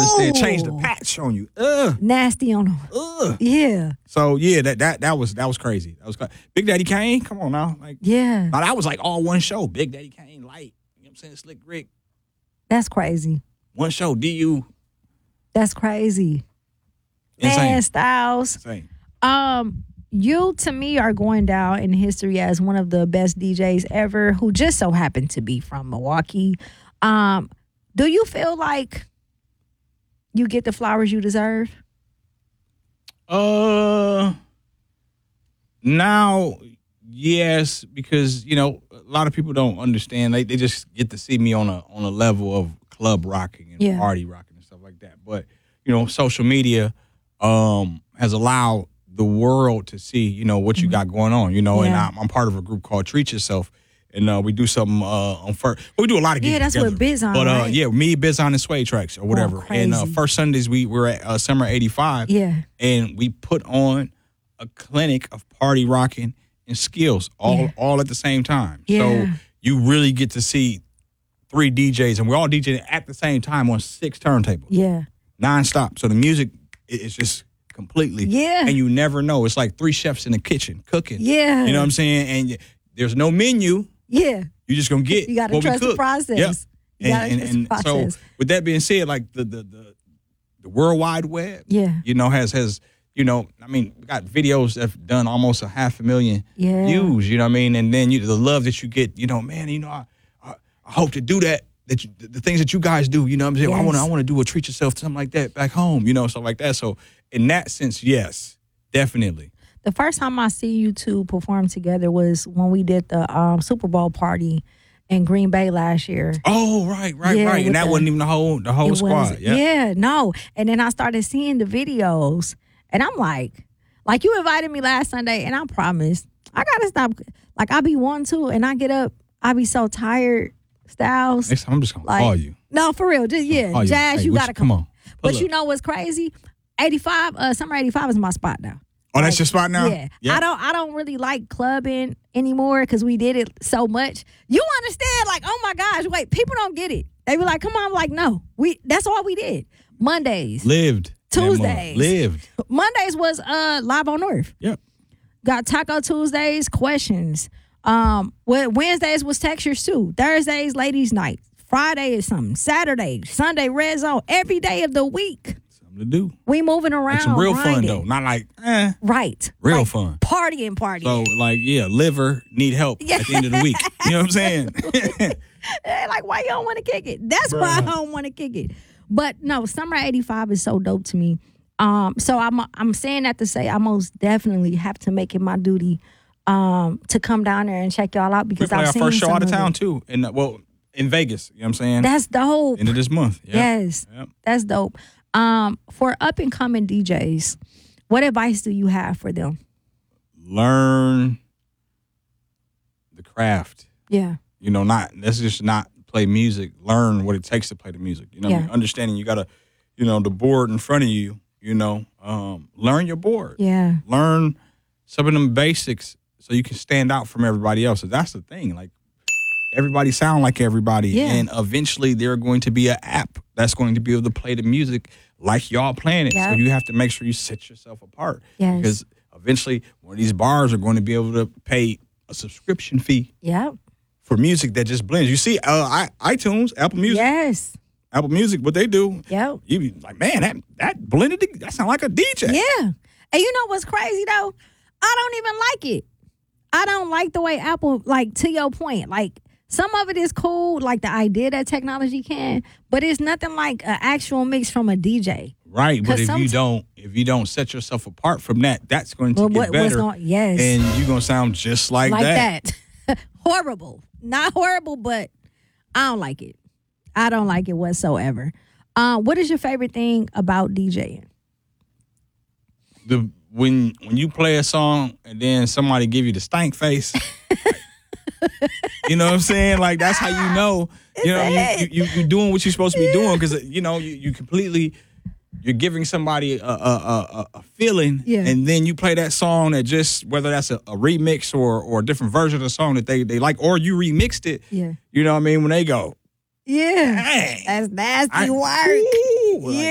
understand. Change the patch on you. Nasty on them. Yeah. So yeah, that was crazy. That was Big Daddy Kane. Come on now, like yeah. Now that was like all one show. Big Daddy Kane, Light. You know what I'm saying? Slick Rick. That's crazy. One show. DU. That's crazy. Insane. Man, Styles. Insane. You, to me, are going down in history as one of the best DJs ever who just so happened to be from Milwaukee. Do you feel like you get the flowers you deserve? Now, yes, because, you know, a lot of people don't understand. They just get to see me on a level of club rocking and party rocking and stuff like that. But, you know, social media has allowed the world to see, you know, what you got going on, you know, and I'm part of a group called Treat Yourself, and we do something on first. We do a lot of gigs. Yeah, that's together. what Biz on. But right? yeah, me, Biz on, and Sway Tracks or whatever. And first Sundays we were at Summer '85. Yeah, and we put on a clinic of party rocking and skills all at the same time. Yeah. So you really get to see 3 DJs, and we're all DJing at the same time on 6 turntables. Yeah, nonstop. So the music is just completely. Yeah. And you never know. It's like 3 chefs in the kitchen cooking. Yeah. You know what I'm saying? And there's no menu. Yeah. You're just gonna get. You gotta trust the process. Yep. You gotta trust the process. So with that being said, like the World Wide Web, you know, has you know, I mean, we got videos that have done almost 500,000 views. You know what I mean? And then the love that you get. You know, man. You know, I hope to do that. The things that you guys do, you know what I'm saying? Yes. I want to do a Treat Yourself, something like that back home, you know, stuff like that. So in that sense, yes, definitely. The first time I see you two perform together was when we did the Super Bowl party in Green Bay last year. Oh, right. And that wasn't even the whole squad. Yeah, no. And then I started seeing the videos, and I'm like you invited me last Sunday, and I promised I gotta stop. Like I be wanting to, and I get up, I be so tired. Styles. Next time I'm just gonna call you. No, for real. Just Jazz, you gotta come on. But you know what's crazy? 85, Summer 85 is my spot now. Oh, that's your spot now? Yeah. I don't really like clubbing anymore because we did it so much. You understand? Like, oh my gosh, wait, people don't get it. They be like, come on, I'm like, no. That's all we did. Mondays. Lived. Tuesdays. Lived. Mondays was Live on Earth. Yep. Got Taco Tuesdays, questions. Wednesdays was textures too. Thursdays, ladies' night. Friday is something. Saturday, Sunday, red zone. Every day of the week. Something to do. We moving around. Like some real grinding. fun though. Not like Right. Real like fun. Partying. So like liver need help at the end of the week. You know what I'm saying? Like why you don't want to kick it? That's why I don't want to kick it. But no, Summer 85 is so dope to me. So I'm saying that to say I most definitely have to make it my duty to come down there and check y'all out because I've seen our first show out of town it. too. In Vegas. You know what I'm saying? That's dope. End of this month. Yep. Yes. Yep. That's dope. For up and coming DJs, what advice do you have for them? Learn the craft. Yeah. You know, let's just not play music. Learn what it takes to play the music. You know what I mean? Understanding you gotta, you know, the board in front of you, you know, learn your board. Yeah. Learn some of them basics so you can stand out from everybody else. So that's the thing. Like, everybody sound like everybody. Yeah. And eventually there going to be an app that's going to be able to play the music like y'all playing it. Yeah. So you have to make sure you set yourself apart. Yes. Because eventually one of these bars are going to be able to pay a subscription fee for music that just blends. You see iTunes, Apple Music. Yes. Apple Music, what they do. Yep. You be like, man, that blended, that sound like a DJ. Yeah. And you know what's crazy though? I don't even like it. I don't like the way Apple, like, to your point, like, some of it is cool, like the idea that technology can, but it's nothing like an actual mix from a DJ. Right, but if you don't set yourself apart from that, that's going to get better. Yes. And you're going to sound just like that. Horrible. Not horrible, but I don't like it. I don't like it whatsoever. What is your favorite thing about DJing? When you play a song and then somebody give you the stank face, you know what I'm saying? Like, that's how you know, you're doing what you're supposed to be doing because, you know, you're giving somebody a feeling, and then you play that song that just, whether that's a remix or a different version of the song that they like, or you remixed it, you know what I mean? When they go, that's nasty work. Like,